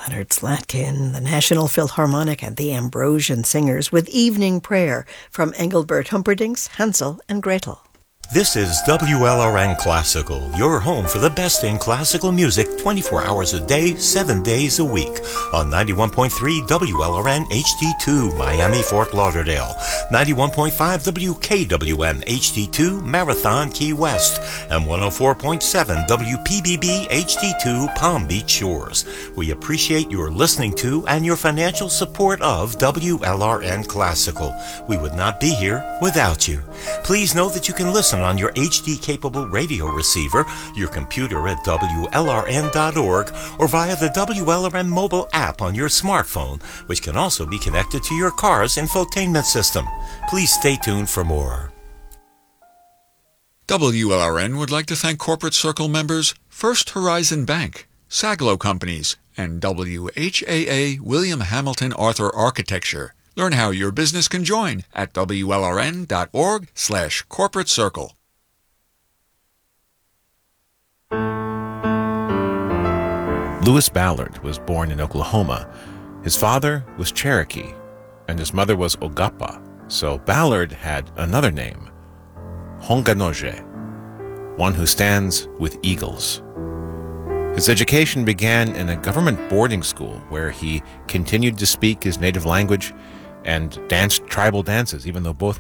Leonard Slatkin, the National Philharmonic, and the Ambrosian Singers with Evening Prayer from Engelbert Humperdinck's Hansel and Gretel. This is WLRN Classical, your home for the best in classical music 24 hours a day, 7 days a week. On 91.3 WLRN HD2, Miami, Fort Lauderdale. 91.5 WKWM HD2, Marathon, Key West. And 104.7 WPBB HD2, Palm Beach Shores. We appreciate your listening to and your financial support of WLRN Classical. We would not be here without you. Please know that you can listen on your HD-capable radio receiver, your computer at WLRN.org, or via the WLRN mobile app on your smartphone, which can also be connected to your car's infotainment system. Please stay tuned for more. WLRN would like to thank Corporate Circle members First Horizon Bank, Saglo Companies, and WHAA William Hamilton Arthur Architecture. Learn how your business can join at WLRN.org/corporate circle. Lewis Ballard was born in Oklahoma. His father was Cherokee, and his mother was Ogapa, so Ballard had another name, Honganoje, one who stands with eagles. His education began in a government boarding school where he continued to speak his native language and danced tribal dances, even though both